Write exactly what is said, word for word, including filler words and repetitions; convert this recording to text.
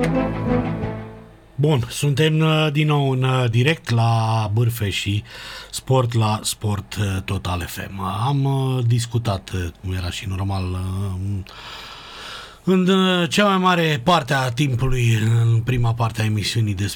Bun, suntem din nou în direct la Bârfe și Sport la Sport Total F M. Am discutat, cum era și normal, în cea mai mare parte a timpului, în prima parte a emisiunii, despre